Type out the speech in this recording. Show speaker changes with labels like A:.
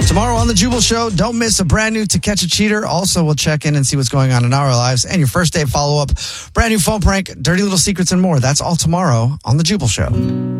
A: Tomorrow on The Jubal Show, don't miss a brand new To Catch a Cheater. Also, we'll check in and see what's going on in our lives. And your first date follow-up, brand new phone prank, dirty little secrets, and more. That's all tomorrow on The Jubal Show.